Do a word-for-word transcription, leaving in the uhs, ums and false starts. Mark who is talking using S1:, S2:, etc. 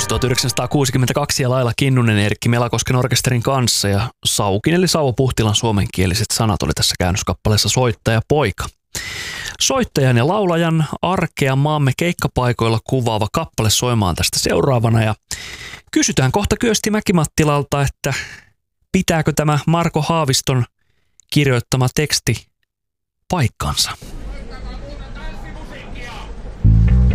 S1: vuosi tuhatyhdeksänsataakuusikymmentäkaksi ja Laila Kinnunen Erkki Melakosken orkesterin kanssa ja Saukin eli Sauvo Puhtilan suomenkieliset sanat oli tässä käännöskappaleessa Soittaja poika. Soittajan ja laulajan arkea maamme keikkapaikoilla kuvaava kappale soimaan tästä seuraavana ja kysytään kohta Kyösti Mäki-Mattilalta, että pitääkö tämä Marko Haaviston kirjoittama teksti paikkansa?